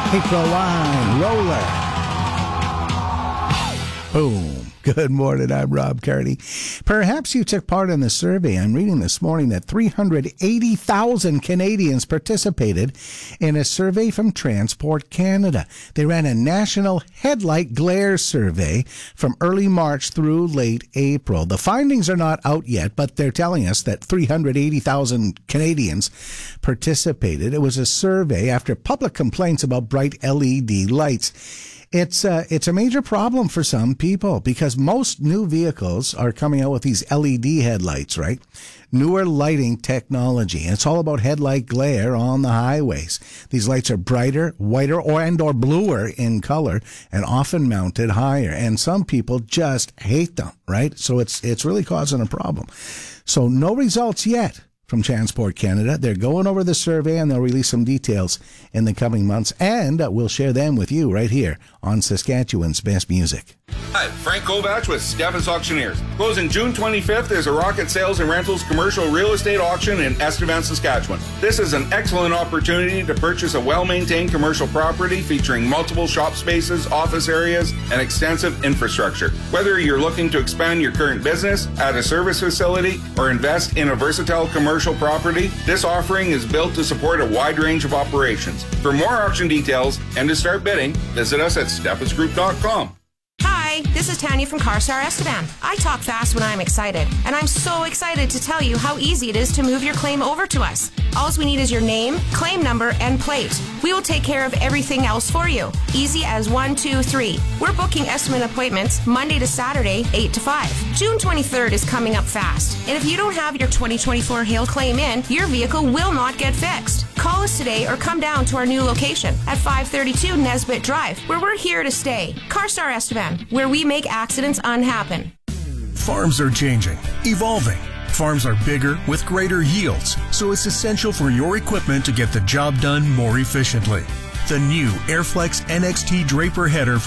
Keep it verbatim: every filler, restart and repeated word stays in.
April Wine, Roller. Boom. Good morning, I'm Rob Carney. Perhaps you took part in the survey. I'm reading this morning that three hundred eighty thousand Canadians participated in a survey from Transport Canada. They ran a national headlight glare survey from early March through late April. The findings are not out yet, but they're telling us that three hundred eighty thousand Canadians participated. It was a survey after public complaints about bright L E D lights. It's a, it's a major problem for some people because most new vehicles are coming out with these L E D headlights, right? Newer lighting technology. And it's all about headlight glare on the highways. These lights are brighter, whiter, or and or bluer in color and often mounted higher. And some people just hate them, right? So it's it's really causing a problem. So no results yet from Transport Canada. They're going over the survey and they'll release some details in the coming months, and we'll share them with you right here on Saskatchewan's Best Music. Hi, Frank Kovach with Stephens Auctioneers. Closing June twenty-fifth, there's a Rocket Sales and Rentals commercial real estate auction in Estevan, Saskatchewan. This is an excellent opportunity to purchase a well-maintained commercial property featuring multiple shop spaces, office areas, and extensive infrastructure. Whether you're looking to expand your current business, add a service facility, or invest in a versatile commercial property, this offering is built to support a wide range of operations. For more auction details and to start bidding, visit us at stephens group dot com. Hi, this is Tanya from CarStar Estevan. I talk fast when I'm excited, and I'm so excited to tell you how easy it is to move your claim over to us. All we need is your name, claim number, and plate. We will take care of everything else for you. Easy as one, two, three. We're booking estimate appointments Monday to Saturday, eight to five. June twenty-third is coming up fast, and if you don't have your twenty twenty-four hail claim in, your vehicle will not get fixed. Call us today or come down to our new location at five thirty-two Nesbitt Drive, where we're here to stay. CarStar Estevan, where we make accidents unhappen. Farms are changing, evolving. Farms are bigger with greater yields, so it's essential for your equipment to get the job done more efficiently. The new Airflex N X T Draper header